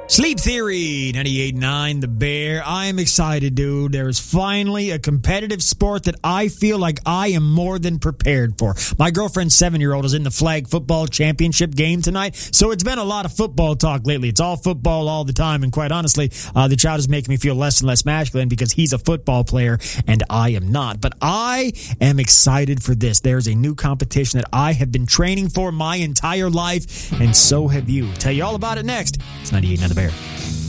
Sleep Theory, 98.9 The Bear. I am excited, dude. There is finally a competitive sport that I feel like I am more than prepared for. My girlfriend's 7-year-old is in the flag football championship game tonight, so it's been a lot of football talk lately. It's all football all the time, and quite honestly, the child is making me feel less and less masculine because he's a football player and I am not. But I am excited for this. There's a new competition that I have been training for my entire life, and so have you. Tell you all about it next. It's 98.9 The Bear.